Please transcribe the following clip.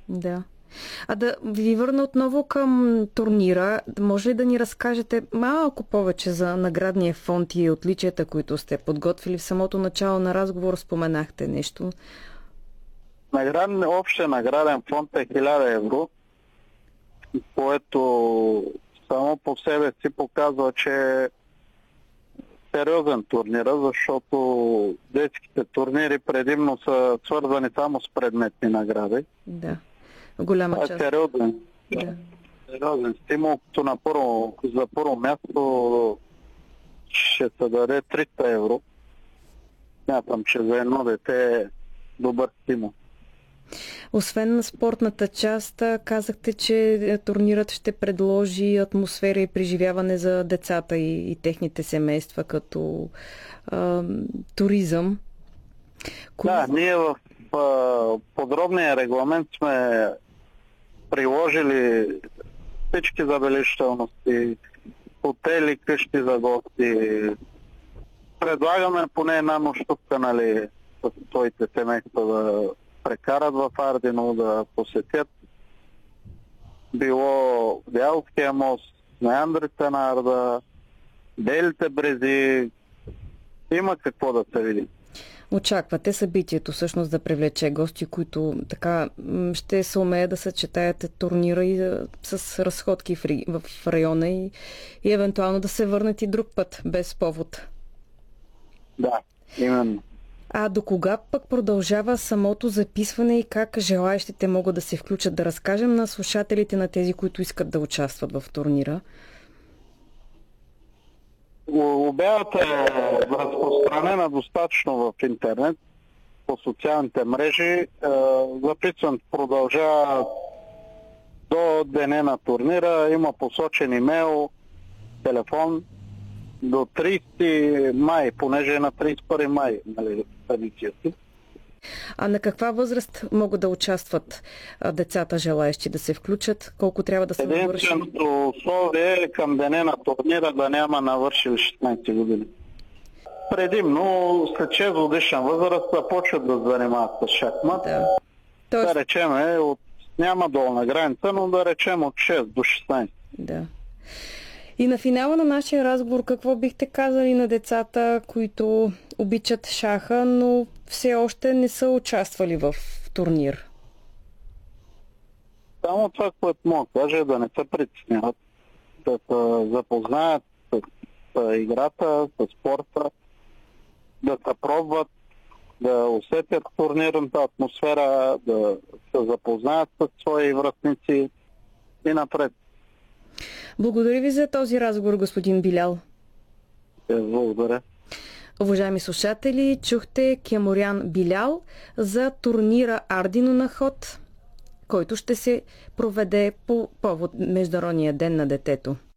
Да. А да ви върна отново към турнира. Може ли да ни разкажете малко повече за наградния фонд и отличията, които сте подготвили? В самото начало на разговор споменахте нещо. Общия награден фонд е 1000 евро, което само по себе си показва, че е сериозен турнир, защото детските турнири предимно са свързани само с предметни награди. Да. Голяма Това е част. сериозен. Да. Сериозен стимул, като за първо място ще се даде 300 евро. Смятам, че за едно дете е добър стимул. Освен на спортната част, казахте, че турнирът ще предложи атмосфера и преживяване за децата и техните семейства, като туризъм. Да, ние в подробния регламент сме приложили всички забележителности, хотели, къщи за гости. Предлагаме поне една нощувка, нали, с своите семейства да прекарат в Ардино, да посетят било Бялския мост, Меандрите на Арда, Белите брези. Има какво да се види. Очаквате събитието всъщност да привлече гости, които така ще се умеят да съчетаят турнира и с разходки в района и евентуално да се върнат и друг път, без повод. Да, именно. А до кога пък продължава самото записване и как желаящите могат да се включат? Да разкажем на слушателите, на тези, които искат да участват в турнира. Обявата е разпространена достатъчно в интернет, по социалните мрежи. Записването продължава до деня на турнира. Има посочен имейл, телефон до 30 май, понеже е на 31 май, нали, традицията. А на каква възраст могат да участват децата, желаещи да се включат? Колко трябва да са навършили? Единственото условие е към деня на турнира да няма навършили 16 години. Предимно след 6 годишна възраст започват да занимават с шахмат. Да. Да речем, няма долна граница, но да речем от 6 до 16. Да. И на финала на нашия разговор, какво бихте казали на децата, които обичат шаха, но все още не са участвали в турнир? Само това, което мога да кажа, е да не се притесняват, да се запознаят с играта, с спорта, да се пробват, да усетят турнирната атмосфера, да се запознаят с свои връстници и напред. Благодаря ви за този разговор, господин Билял. Благодаря. Уважаеми слушатели, чухте Кеморян Билял за турнира Ардино на ход, който ще се проведе по повод Международния ден на детето.